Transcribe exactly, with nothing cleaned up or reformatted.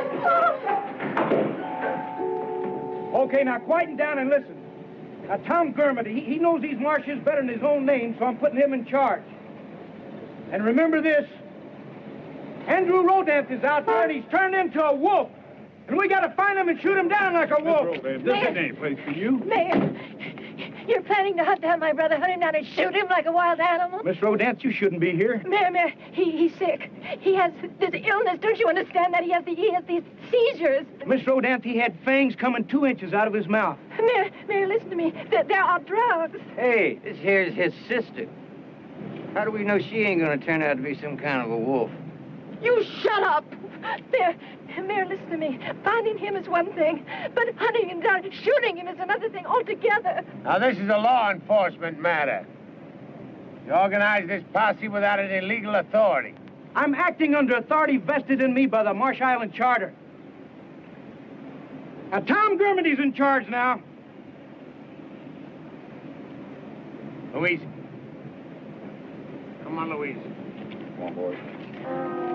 Okay, now quieten down and listen. Now, Tom Gurmity, he, he knows these marshes better than his own name, so I'm putting him in charge. And remember this, Andrew Rodent is out there, and he's turned into a wolf. And we gotta find him and shoot him down like a wolf. Miss Rodent, this is any place for you. Mayor, you're planning to hunt down my brother, hunt him down and shoot him like a wild animal? Miss Rodent, you shouldn't be here. Mayor, Mayor, he, he's sick. He has this illness. Don't you understand that? He has, the, he has these seizures. Miss Rodent, he had fangs coming two inches out of his mouth. Mayor, Mayor, listen to me. There, there are drugs. Hey, this here's his sister. How do we know she ain't gonna turn out to be some kind of a wolf? You shut up. Mayor, Mayor, listen to me. Finding him is one thing, but hunting him down, shooting him is another thing altogether. Now, this is a law enforcement matter. You organize this posse without any legal authority. I'm acting under authority vested in me by the Marsh Island Charter. Now, Tom Gurmity's in charge now. Louise. Come on, Louise. Come on, boys.